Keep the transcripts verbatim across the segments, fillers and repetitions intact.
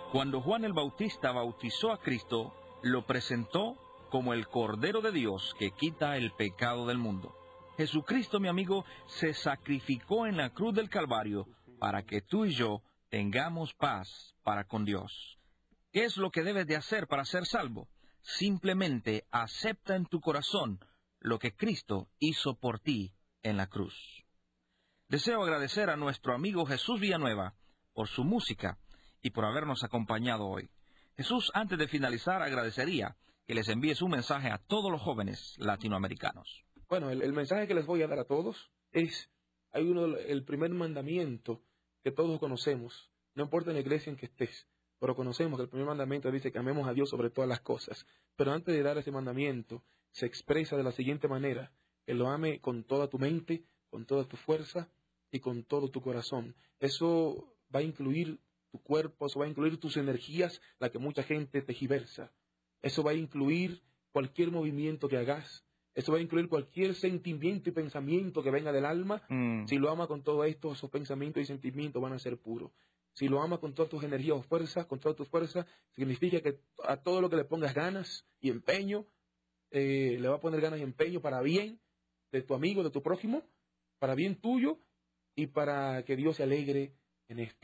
Cuando Juan el Bautista bautizó a Cristo, lo presentó como el Cordero de Dios que quita el pecado del mundo. Jesucristo, mi amigo, se sacrificó en la cruz del Calvario para que tú y yo tengamos paz para con Dios. ¿Qué es lo que debes de hacer para ser salvo? Simplemente acepta en tu corazón lo que Cristo hizo por ti en la cruz. Deseo agradecer a nuestro amigo Jesús Villanueva por su música y por habernos acompañado hoy. Jesús, antes de finalizar, agradecería que les envíes un mensaje a todos los jóvenes latinoamericanos. Bueno, el, el mensaje que les voy a dar a todos es, hay uno, el primer mandamiento que todos conocemos, no importa en la iglesia en que estés, pero conocemos que el primer mandamiento dice que amemos a Dios sobre todas las cosas. Pero antes de dar ese mandamiento, se expresa de la siguiente manera, que lo ame con toda tu mente, con toda tu fuerza y con todo tu corazón. Eso va a incluir tu cuerpo, eso va a incluir tus energías, la que mucha gente tergiversa. Eso va a incluir cualquier movimiento que hagas. Eso va a incluir cualquier sentimiento y pensamiento que venga del alma. Mm. Si lo amas con todo esto, esos pensamientos y sentimientos van a ser puros. Si lo amas con todas tus energías o fuerzas, con todas tus fuerzas, significa que a todo lo que le pongas ganas y empeño, eh, le va a poner ganas y empeño para bien de tu amigo, de tu prójimo, para bien tuyo y para que Dios se alegre en esto.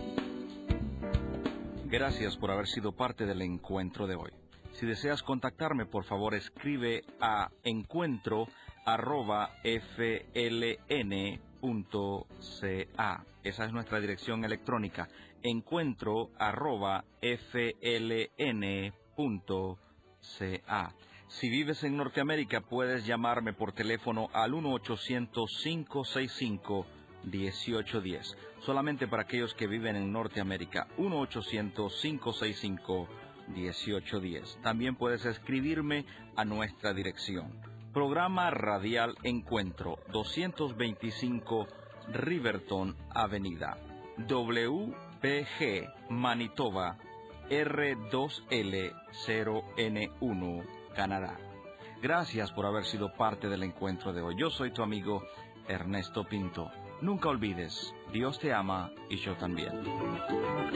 Gracias por haber sido parte del encuentro de hoy. Si deseas contactarme, por favor, escribe a encuentro arroba fln punto ca. Esa es nuestra dirección electrónica, encuentro arroba fln punto ca. Si vives en Norteamérica, puedes llamarme por teléfono al uno ochocientos, cinco seis cinco, dieciocho diez. Solamente para aquellos que viven en Norteamérica, uno ochocientos, cinco seis cinco, dieciocho diez. También puedes escribirme a nuestra dirección. Programa Radial Encuentro, doscientos veinticinco Riverton Avenida, W P G, Manitoba, R dos L cero N uno, Canadá. Gracias por haber sido parte del encuentro de hoy. Yo soy tu amigo Ernesto Pinto. Nunca olvides, Dios te ama y yo también.